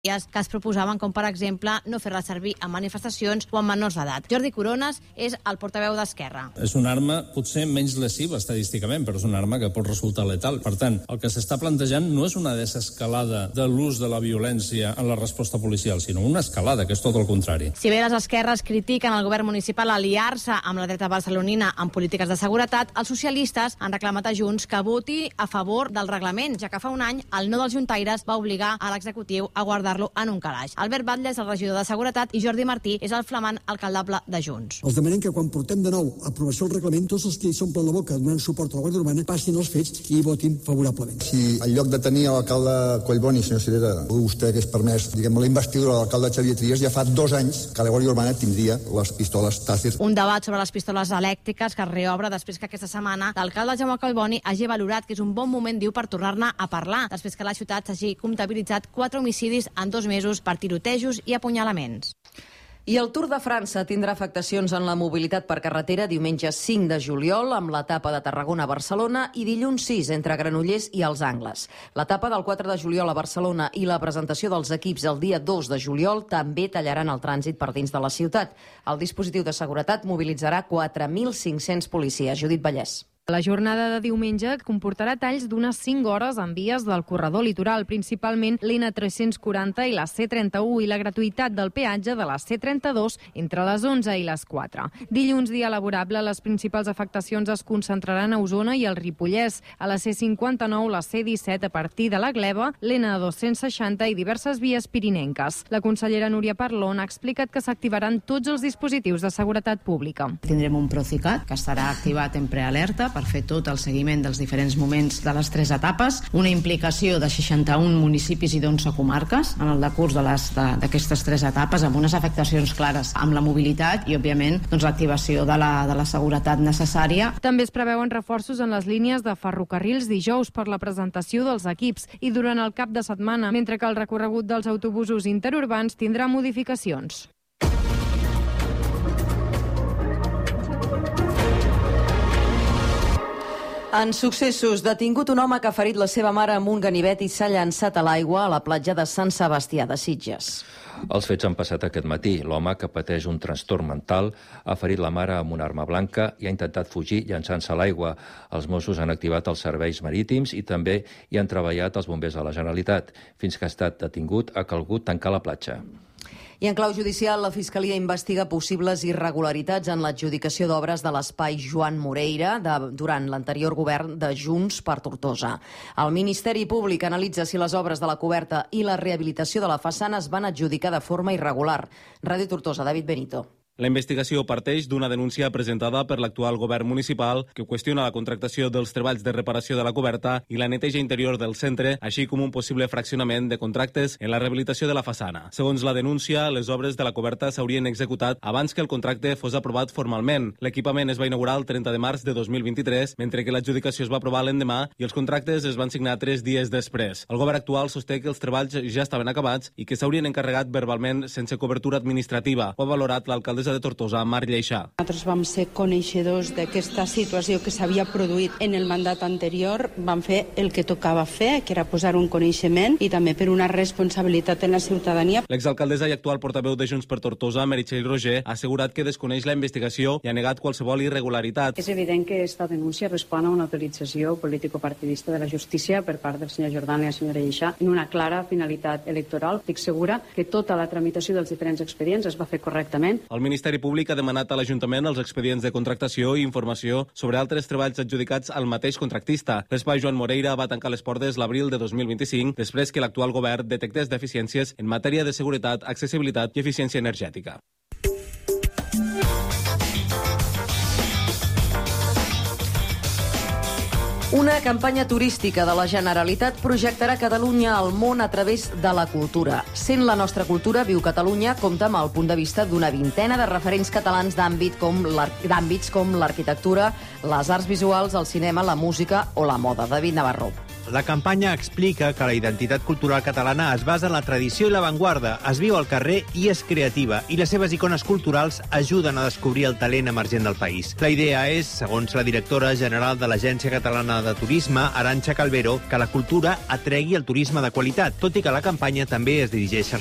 que es proposaven, com per exemple no fer-la servir en manifestacions o en menors d'edat. Jordi Corones és el portaveu d'Esquerra. És una arma potser menys lesiva estadísticament, però és una arma que pot resultar letal. Per tant, el que s'està plantejant no és una desescalada de l'ús de la violència en la resposta policial, sinó una escalada, que és tot el contrari. Si bé les esquerres critiquen al govern municipal aliar-se amb la dreta barcelonina en polítiques de seguretat, els socialistes han reclamat a Junts que voti a favor del reglament, ja que fa un any el no dels juntaires va obligar a l'executiu a guardar en un calaix. Albert Batlle és el regidor de Seguretat i Jordi Martí és el flamant alcaldable de Junts. Els demanem que quan portem de nou a aprovació el reglament, tots els que hi s'omplen la boca donant suport a la Guàrdia Urbana passin els fets i hi votin favorablement. Si en lloc de tenir l'alcalde Collboni, senyor Cirera, vostè que és permès, la investidura de l'alcalde Xavier Trias, ja fa 2 anys que la Guàrdia Urbana tindria les pistoles Taser. Un debat sobre les pistoles elèctriques que es reobre després que aquesta setmana l'alcalde Jaume Collboni hagi valorat que és un bon moment, diu, per tornar-ne a parlar, després que la ciutat s'hagi comptabilitzat 4 homicidis en 2 mesos per tirotejos i apunyalaments. I el Tour de França tindrà afectacions en la mobilitat per carretera diumenge 5 de juliol amb l'etapa de Tarragona a Barcelona i dilluns 6 entre Granollers i els Angles. L'etapa del 4 de juliol a Barcelona i la presentació dels equips el dia 2 de juliol també tallaran el trànsit per dins de la ciutat. El dispositiu de seguretat mobilitzarà 4.500 policies. Judit Vallès. La jornada de diumenge comportarà talls d'unes 5 hores en vies del corredor litoral, principalment l'N340 i la C31 i la gratuïtat del peatge de la C32 entre les 11 i les 4. Dilluns, dia laborable, les principals afectacions es concentraran a Osona i al Ripollès, a la C59, la C17 a partir de la Gleva, l'N260 i diverses vies pirinenques. La consellera Núria Parlon ha explicat que s'activaran tots els dispositius de seguretat pública. Tindrem un Procicat que estarà activat en prealerta per fer tot el seguiment dels diferents moments de les 3 etapes, una implicació de 61 municipis i d'11 comarques en el decurs d'aquestes 3 etapes, amb unes afectacions clares amb la mobilitat i, òbviament, l'activació de la seguretat necessària. També es preveuen reforços en les línies de ferrocarrils dijous per la presentació dels equips i durant el cap de setmana, mentre que el recorregut dels autobusos interurbans tindrà modificacions. En successos, detingut un home que ha ferit la seva mare amb un ganivet i s'ha llançat a l'aigua a la platja de Sant Sebastià de Sitges. Els fets han passat aquest matí. L'home, que pateix un trastorn mental, ha ferit la mare amb una arma blanca i ha intentat fugir llançant-se a l'aigua. Els Mossos han activat els serveis marítims i també hi han treballat els bombers de la Generalitat. Fins que ha estat detingut, ha calgut tancar la platja. I en clau judicial, la Fiscalia investiga possibles irregularitats en l'adjudicació d'obres de l'espai Joan Moreira durant l'anterior govern de Junts per Tortosa. El Ministeri Públic analitza si les obres de la coberta i la rehabilitació de la façana es van adjudicar de forma irregular. Ràdio Tortosa, David Benito. La investigació parteix d'una denúncia presentada per l'actual govern municipal que qüestiona la contractació dels treballs de reparació de la coberta i la neteja interior del centre, així com un possible fraccionament de contractes en la rehabilitació de la façana. Segons la denúncia, les obres de la coberta s'haurien executat abans que el contracte fos aprovat formalment. L'equipament es va inaugurar el 30 de març de 2023, mentre que l'adjudicació es va aprovar l'endemà i els contractes es van signar 3 dies després. El govern actual sosté que els treballs ja estaven acabats i que s'haurien encarregat verbalment sense cobertura administrativa. Ho ha valorat l'alcaldessa de Tortosa, Mar Lleixà. Nosaltres vam ser coneixedors d'aquesta situació que s'havia produït en el mandat anterior. Vam fer el que tocava fer, que era posar un coneixement i també per una responsabilitat en la ciutadania. L'exalcaldessa i actual portaveu de Junts per Tortosa, Meritxell Roger, ha assegurat que desconeix la investigació i ha negat qualsevol irregularitat. És evident que aquesta denúncia respon a una utilització político-partidista de la justícia per part del senyor Jordan i la senyora Lleixà en una clara finalitat electoral. Estic segura que tota la tramitació dels diferents expedients es va fer correctament. El Ministeri Públic ha demanat a l'Ajuntament els expedients de contractació i informació sobre altres treballs adjudicats al mateix contractista. L'espai Joan Moreira va tancar les portes l'abril de 2025 després que l'actual govern detectés deficiències en matèria de seguretat, accessibilitat i eficiència energètica. Una campanya turística de la Generalitat projectarà Catalunya al món a través de la cultura. Sent la nostra cultura, Viu Catalunya compta amb el punt de vista d'una vintena de referents catalans d'àmbits com l'arquitectura, les arts visuals, el cinema, la música o la moda. David Navarro. La campanya explica que la identitat cultural catalana es basa en la tradició i l'avantguarda, es viu al carrer i és creativa, i les seves icones culturals ajuden a descobrir el talent emergent del país. La idea és, segons la directora general de l'Agència Catalana de Turisme, Arantxa Calvero, que la cultura atregui el turisme de qualitat, tot i que la campanya també es dirigeix als